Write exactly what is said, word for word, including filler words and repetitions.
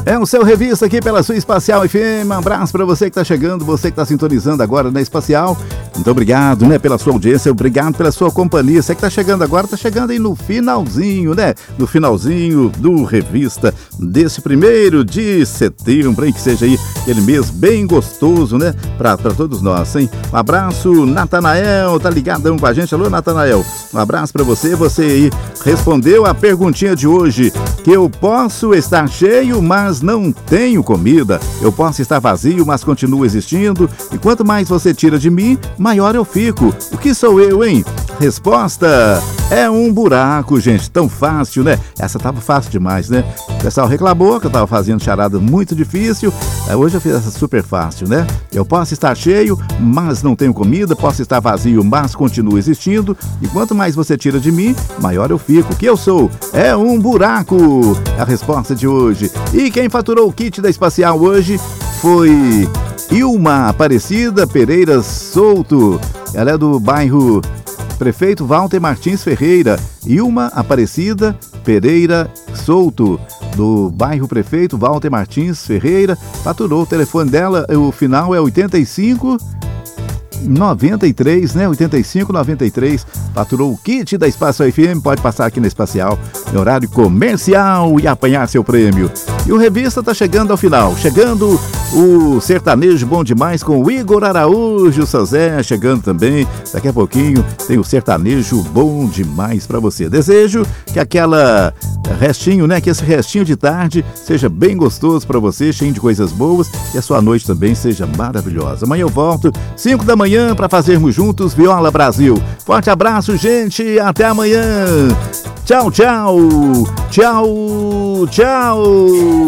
É o seu Revista aqui pela sua Espacial F M. Um abraço para você que está chegando, você que está sintonizando agora na Espacial. Muito obrigado, né, pela sua audiência, obrigado pela sua companhia. Você que está chegando agora, está chegando aí no finalzinho, né? No finalzinho do Revista desse primeiro de setembro, hein? Que seja aí aquele mês bem gostoso, né? Para todos nós, hein? Um abraço, Natanael, tá ligadão com a gente. Alô, Natanael. Um abraço para você. Você aí respondeu a perguntinha de hoje, que eu posso estar cheio, mas não tenho comida. Eu posso estar vazio, mas continuo existindo. E quanto mais você tira de mim, maior eu fico. O que sou eu, hein? Resposta é um buraco, gente. Tão fácil, né? Essa tava fácil demais, né? O pessoal reclamou que eu tava fazendo charada muito difícil. Hoje eu fiz essa super fácil, né? Eu posso estar cheio, mas não tenho comida. Posso estar vazio, mas continuo existindo. E quanto mais você tira de mim, maior eu fico. O que eu sou? É um buraco. É a resposta de hoje. E quem faturou o kit da Espacial hoje foi Ilma Aparecida Pereira Souto. Ela é do bairro Prefeito Walter Martins Ferreira. Ilma Aparecida Pereira Souto, do bairro Prefeito Walter Martins Ferreira. Faturou. O telefone dela, o final é oitenta e cinco noventa e três, né? oitenta e cinco noventa e três. Faturou o kit da Espacial F M. Pode passar aqui na Espacial em horário comercial e apanhar seu prêmio. E o Revista tá chegando ao final. Chegando o sertanejo bom demais com o Igor Araújo Sazé. Chegando também. Daqui a pouquinho tem o sertanejo bom demais para você. Desejo que aquela restinho, né? Que esse restinho de tarde seja bem gostoso para você, cheio de coisas boas. E a sua noite também seja maravilhosa. Amanhã eu volto, cinco da manhã, para fazermos juntos Viola Brasil. Forte abraço, gente. Até amanhã. Tchau, tchau. Tchau, tchau.